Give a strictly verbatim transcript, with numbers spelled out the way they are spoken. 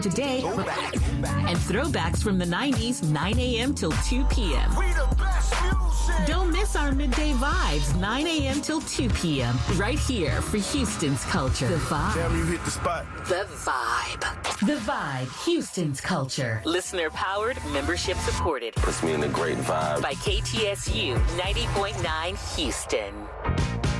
Today and throwbacks from the nineties, nine a.m. till two p.m. We the best music. Don't miss our midday vibes, nine a.m. till two p.m. right here for Houston's culture. The Vibe. Damn, you hit the spot. The Vibe. The Vibe, Houston's culture. Listener powered, membership supported. Puts me in a great vibe. By K T S U ninety point nine Houston.